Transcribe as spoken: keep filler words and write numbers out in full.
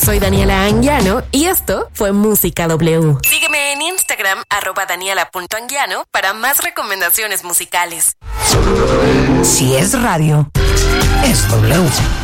Soy Daniela Anguiano y esto fue Música W. Sígueme en Instagram, arroba daniela punto anguiano, para más recomendaciones musicales. Si es radio, es W.